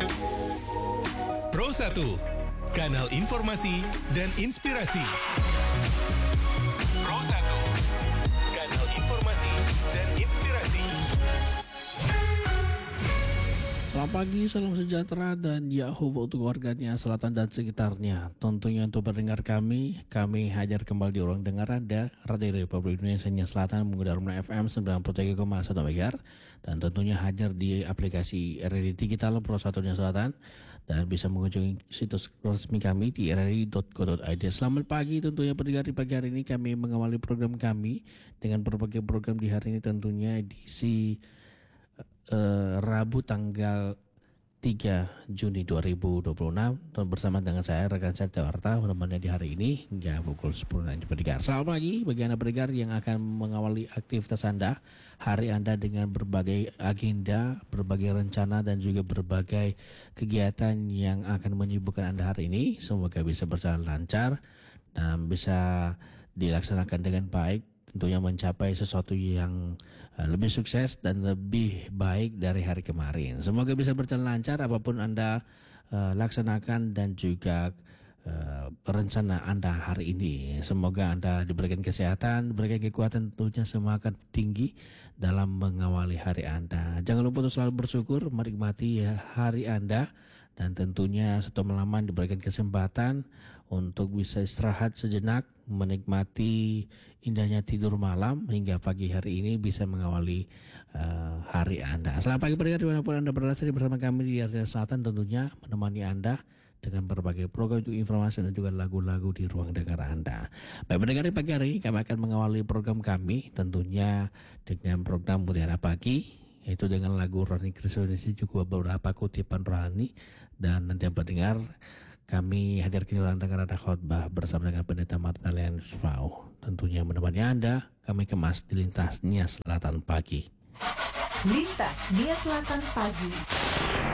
Pro 1, kanal informasi dan inspirasi. Pro 1, kanal informasi dan inspirasi. Selamat pagi, salam sejahtera dan Yahoo untuk warganya selatan dan sekitarnya. Tentunya untuk pendengar kami hadir kembali di ruang dengar Anda, Radio Republik Indonesia Selatan mengudara FM 93,1 MHz dan tentunya hadir di aplikasi RRI Digital Pro 1 Selatan dan bisa mengunjungi situs resmi kami di rri.co.id. Selamat pagi tentunya pendengar, di pagi hari ini kami mengawali program kami dengan berbagai program di hari ini, tentunya edisi Rabu tanggal 3 Juni 2026 dan bersama dengan saya rekan saya Tewarta menemani di hari ini hingga pukul 10 nanti pendengar. Selamat pagi bagi Anda pendengar yang akan mengawali aktivitas Anda, hari Anda dengan berbagai agenda, berbagai rencana dan juga berbagai kegiatan yang akan menyibukkan Anda hari ini. Semoga bisa berjalan lancar dan bisa dilaksanakan dengan baik, tentunya mencapai sesuatu yang lebih sukses dan lebih baik dari hari kemarin. Semoga bisa berjalan lancar apapun Anda laksanakan dan juga rencana Anda hari ini. Semoga Anda diberikan kesehatan, diberikan kekuatan, tentunya semangat tinggi dalam mengawali hari Anda. Jangan lupa untuk selalu bersyukur, menikmati hari Anda, dan tentunya setelah lama diberikan kesempatan untuk bisa istirahat sejenak, menikmati indahnya tidur malam hingga pagi hari ini bisa mengawali hari Anda. Selamat pagi pendengar dimanapun Anda berada, bersama kami di Radio Selatan tentunya menemani Anda dengan berbagai program untuk informasi dan juga lagu-lagu di ruang dengar Anda. Baik pendengar, di pagi hari ini kami akan mengawali program kami tentunya dengan program Mutiara Pagi, yaitu dengan lagu Rohani Kristus, juga beberapa kutipan rohani, dan nanti yang pendengar kami hadirkan orang dengar ada khotbah bersama dengan Pendeta Martalian Fau. Tentunya menemani Anda, kami kemas di Lintas Nia Selatan Pagi. Lintas Nia Selatan Pagi.